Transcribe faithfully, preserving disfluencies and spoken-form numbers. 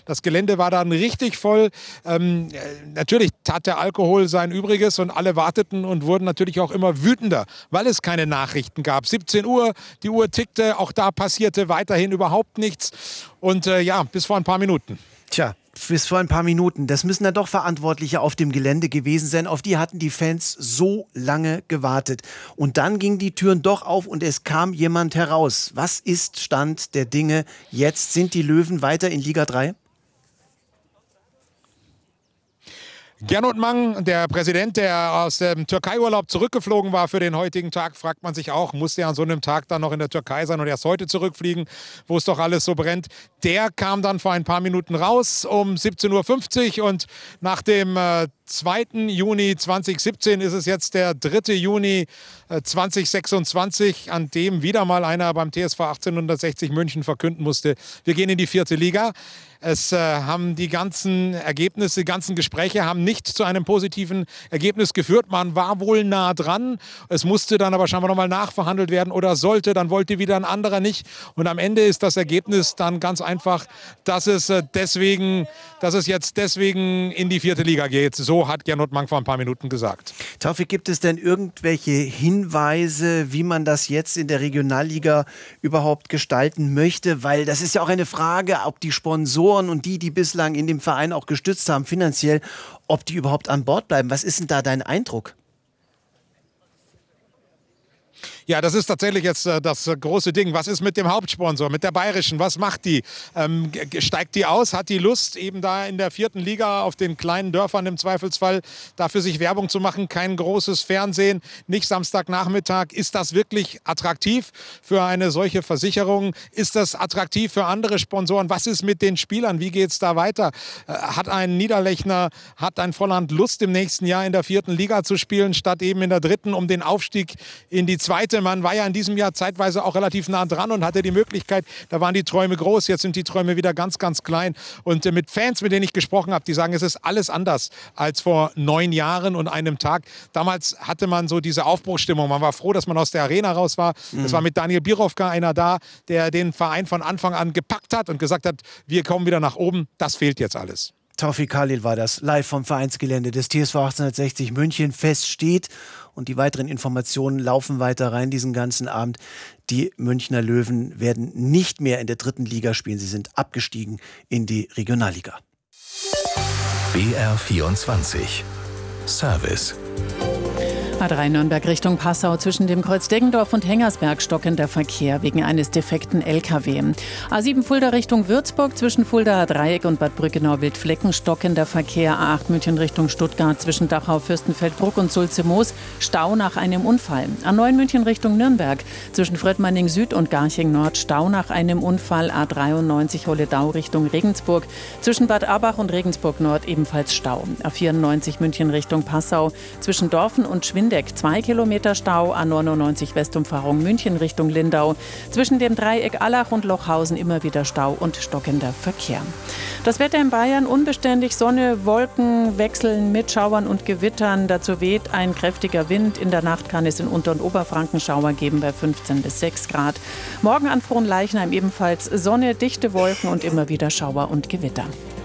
Das Gelände war dann richtig voll. Ähm, natürlich tat der Alkohol sein Übriges und alle warteten und wurden natürlich auch immer wütender, weil es keine Nachrichten gab. siebzehn Uhr, die Uhr tickte, auch da passierte weiterhin überhaupt nichts. Und äh, ja, bis vor ein paar Minuten. Tja, bis vor ein paar Minuten. Das müssen dann doch Verantwortliche auf dem Gelände gewesen sein. Auf die hatten die Fans so lange gewartet. Und dann gingen die Türen doch auf und es kam jemand heraus. Was ist Stand der Dinge jetzt? Sind die Löwen weiter in Liga drei? Gernot Mang, der Präsident, der aus dem Türkei-Urlaub zurückgeflogen war für den heutigen Tag, fragt man sich auch, muss der an so einem Tag dann noch in der Türkei sein und erst heute zurückfliegen, wo es doch alles so brennt. Der kam dann vor ein paar Minuten raus um siebzehn Uhr fünfzig und nach dem äh, zweiten Juni zweitausendsiebzehn ist es jetzt der dritte Juni äh, zweitausendsechsundzwanzig, an dem wieder mal einer beim T S V achtzehnhundertsechzig München verkünden musste, wir gehen in die vierte Liga. Es äh, haben die ganzen Ergebnisse, die ganzen Gespräche haben nicht zu einem positiven Ergebnis geführt. Man war wohl nah dran. Es musste dann aber scheinbar nochmal nachverhandelt werden oder sollte. Dann wollte wieder ein anderer nicht. Und am Ende ist das Ergebnis dann ganz einfach, dass es, äh, deswegen, dass es jetzt deswegen in die vierte Liga geht. So hat Gernot Mang vor ein paar Minuten gesagt. Taufik, gibt es denn irgendwelche Hinweise, wie man das jetzt in der Regionalliga überhaupt gestalten möchte? Weil das ist ja auch eine Frage, ob die Sponsoren und die, die bislang in dem Verein auch gestützt haben, finanziell, ob die überhaupt an Bord bleiben. Was ist denn da dein Eindruck? Ja, das ist tatsächlich jetzt äh, das äh, große Ding. Was ist mit dem Hauptsponsor, mit der Bayerischen? Was macht die? Ähm, steigt die aus? Hat die Lust, eben da in der vierten Liga auf den kleinen Dörfern im Zweifelsfall dafür sich Werbung zu machen? Kein großes Fernsehen, nicht Samstagnachmittag. Ist das wirklich attraktiv für eine solche Versicherung? Ist das attraktiv für andere Sponsoren? Was ist mit den Spielern? Wie geht es da weiter? Äh, hat ein Niederlechner, hat ein Volland Lust, im nächsten Jahr in der vierten Liga zu spielen, statt eben in der dritten, um den Aufstieg in die zweite? Man war ja in diesem Jahr zeitweise auch relativ nah dran und hatte die Möglichkeit, da waren die Träume groß, jetzt sind die Träume wieder ganz, ganz klein. Und äh, mit Fans, mit denen ich gesprochen habe, die sagen, es ist alles anders als vor neun Jahren und einem Tag. Damals hatte man so diese Aufbruchsstimmung. Man war froh, dass man aus der Arena raus war. Mhm. Es war mit Daniel Birovka einer da, der den Verein von Anfang an gepackt hat und gesagt hat, wir kommen wieder nach oben. Das fehlt jetzt alles. Taufik Khalil war das, live vom Vereinsgelände des T S V achtzehnhundertsechzig München. Fest steht und die weiteren Informationen laufen weiter rein diesen ganzen Abend. Die Münchner Löwen werden nicht mehr in der dritten Liga spielen. Sie sind abgestiegen in die Regionalliga. B R vierundzwanzig Service. A drei Nürnberg Richtung Passau zwischen dem Kreuz Deggendorf und Hengersberg stockender Verkehr wegen eines defekten L K W. A sieben Fulda Richtung Würzburg zwischen Fuldaer Dreieck und Bad Brückenau-Wildflecken stockender Verkehr. A acht München Richtung Stuttgart zwischen Dachau, Fürstenfeldbruck und Sulze-Moos Stau nach einem Unfall. A neun München Richtung Nürnberg zwischen Fröttmanning Süd und Garching Nord Stau nach einem Unfall. A dreiundneunzig Holledau Richtung Regensburg zwischen Bad Abach und Regensburg Nord ebenfalls Stau. A vierundneunzig München Richtung Passau zwischen Dorfen und Schwindeck zwei Kilometer Stau. A neunundneunzig Westumfahrung München Richtung Lindau zwischen dem Dreieck Allach und Lochhausen immer wieder Stau und stockender Verkehr. Das Wetter in Bayern unbeständig, Sonne, Wolken wechseln mit Schauern und Gewittern. Dazu weht ein kräftiger Wind. In der Nacht kann es in Unter- und Oberfranken Schauer geben bei fünfzehn bis sechs Grad. Morgen an Frohnleichnam ebenfalls Sonne, dichte Wolken und immer wieder Schauer und Gewitter.